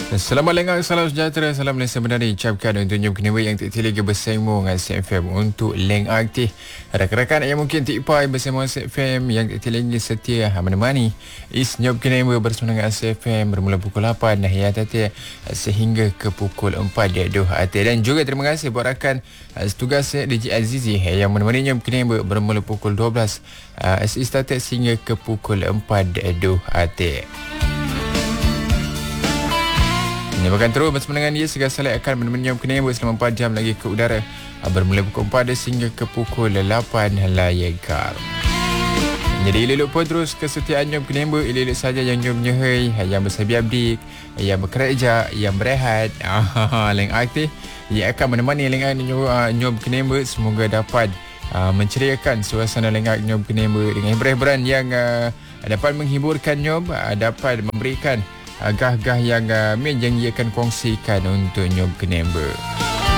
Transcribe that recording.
Selamat lengah, salam sejahtera, salam Malaysia benar diucapkan untuk Nyum Kenewa yang tertili bersama dengan CFM untuk Leng Aktif. Rakan-rakan yang mungkin tipai bersama CFM yang tertili setia menemani Is Nyum Kenewa bersama dengan CFM bermula pukul 8 ya tadi sehingga ke pukul 4 Doh Ati. Dan juga terima kasih buat rakan tugas DJ Azizi yang menemani Nyum Kenewa bermula pukul 12 SI started sehingga ke pukul 4 Doh Ati. Menyampaikan terus bersama dengan dia segala salih akan menemani Nyum Kenewa selama 4 jam lagi ke udara bermula pukul 4 sehingga ke pukul 8 layakar. Jadi elok pun terus kesetiaan Nyum Kenewa, elok saja yang Nyum nyehai, yang bersabi abdi, yang bekerja, yang berehat. Leng Aktif yang akan menemani Leng Nyum Kenewa semoga dapat menceriakan suasana Leng Nyum Kenewa dengan hiburan yang dapat menghiburkan Nyum, dapat memberikan gah-gah yang ia akan kongsikan untuk Nyum Kenewa.